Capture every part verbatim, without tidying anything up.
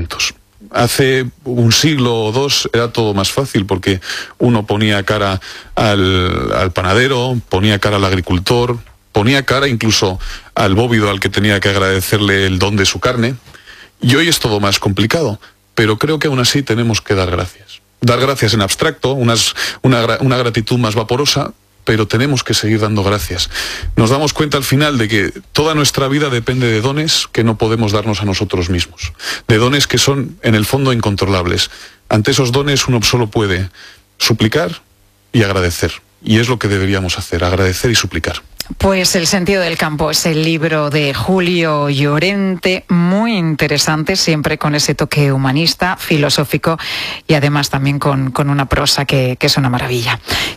sentimientos. Hace un siglo o dos era todo más fácil porque uno ponía cara al, al panadero, ponía cara al agricultor, ponía cara incluso al bóvido al que tenía que agradecerle el don de su carne. Y hoy es todo más complicado, pero creo que aún así tenemos que dar gracias. Dar gracias en abstracto, unas, una, una gratitud más vaporosa, pero tenemos que seguir dando gracias. Nos damos cuenta al final de que toda nuestra vida depende de dones que no podemos darnos a nosotros mismos, de dones que son en el fondo incontrolables. Ante esos dones uno solo puede suplicar y agradecer, y es lo que deberíamos hacer, agradecer y suplicar. Pues El sentido del campo es el libro de Julio Llorente, muy interesante, siempre con ese toque humanista, filosófico y además también con, con una prosa que, que es una maravilla.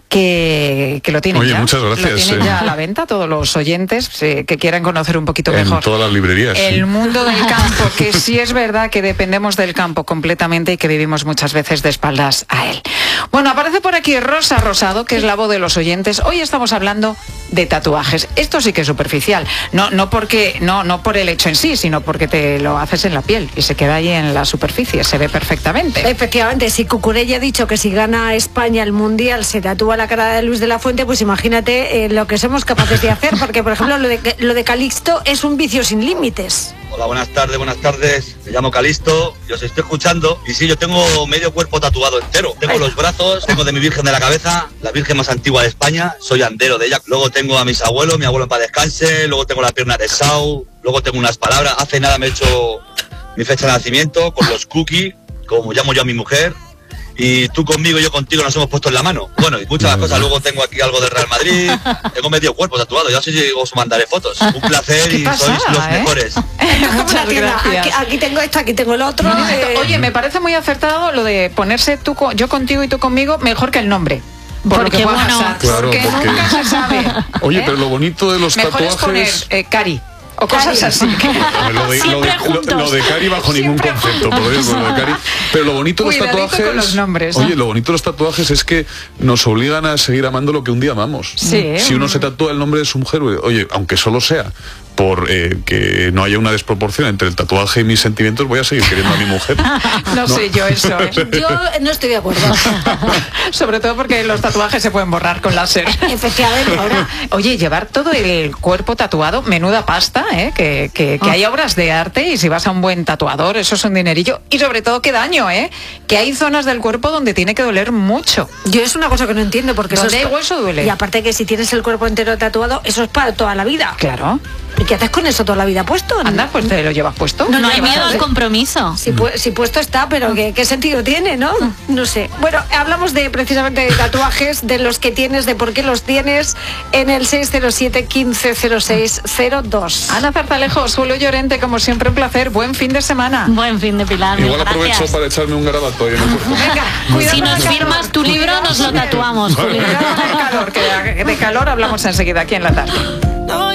Que, que lo tienen Oye, ya. muchas gracias. Lo tienen eh. ya a la venta todos los oyentes eh, que quieran conocer un poquito mejor. En todas las librerías. El sí. mundo del campo, que sí es verdad que dependemos del campo completamente y que vivimos muchas veces de espaldas a él. Bueno, aparece por aquí Rosa Rosado, que es la voz de los oyentes. Hoy estamos hablando de tatuajes. Esto sí que es superficial. No, no porque, no, no por el hecho en sí, sino porque te lo haces en la piel y se queda ahí en la superficie, se ve perfectamente. Efectivamente, si Cucurella ha dicho que si gana España el Mundial se tatúa la cara de Luis de la Fuente, pues imagínate eh, lo que somos capaces de hacer, porque por ejemplo lo de, lo de Calixto es un vicio sin límites. Hola, buenas tardes, buenas tardes. Me llamo Calisto y os estoy escuchando. Y sí, yo tengo medio cuerpo tatuado entero. Tengo Ay. los brazos, tengo de mi Virgen de la Cabeza, la Virgen más antigua de España. Soy andero de ella. Luego tengo a mis abuelos, mi abuelo en paz descanse. Luego tengo la pierna de Sau. Luego tengo unas palabras. Hace nada me he hecho mi fecha de nacimiento con los cookies, como llamo yo a mi mujer. Y tú conmigo y yo contigo nos hemos puesto en la mano. Bueno, y muchas cosas. Luego tengo aquí algo de Real Madrid. Tengo medio cuerpo tatuado. Ya sé si os mandaré fotos. Un placer y pasada, sois los ¿eh? mejores. Muchas gracias. Aquí, aquí tengo esto, aquí tengo el otro. Eh... Oye, me parece muy acertado lo de ponerse tú, yo contigo y tú conmigo, mejor que el nombre. Por porque lo que pueda bueno, pasar. Claro, porque, porque nunca se sabe. Oye, ¿eh? pero lo bonito de los mejor tatuajes... es poner eh, Cari. O cosas así. Lo de, lo, de, lo, lo de Cari bajo ningún concepto, por eso, lo de Cari. Pero lo bonito de los Cuidadito tatuajes... con los nombres, ¿no? Oye, lo bonito de los tatuajes es que nos obligan a seguir amando lo que un día amamos. Sí. Si uno se tatúa el nombre de su mujer, oye, aunque solo sea por eh, que no haya una desproporción entre el tatuaje y mis sentimientos, voy a seguir queriendo a mi mujer. No, no sé yo eso, ¿eh? Yo no estoy de acuerdo. Sobre todo porque los tatuajes se pueden borrar con láser. Efectivamente. Ahora, oye, llevar todo el cuerpo tatuado, menuda pasta, ¿eh? Que, que, que hay obras de arte y si vas a un buen tatuador, eso es un dinerillo. Y sobre todo, qué daño, ¿eh? Que hay zonas del cuerpo donde tiene que doler mucho. Yo es una cosa que no entiendo, porque donde eso hay hueso duele. Y aparte que si tienes el cuerpo entero tatuado, eso es para toda la vida. Claro. ¿Y qué haces con eso toda la vida puesto? Anda, pues te lo llevas puesto. No, no hay miedo al compromiso. Si, pu si puesto está, pero ¿qué, ¿qué sentido tiene, no? No sé. Bueno, hablamos de precisamente de tatuajes, de los que tienes, de por qué los tienes, en el seis cero siete, quince cero seis cero dos. Ana Zarzalejos, Julio Llorente, como siempre, un placer. Buen fin de semana. Buen fin de Pilar. Igual aprovecho gracias. para echarme un garabato ahí en el cuerpo. Venga, si nos firmas tu libro, nos lo tatuamos, Julio. Cuidado con el calor, que de calor hablamos enseguida aquí en la tarde.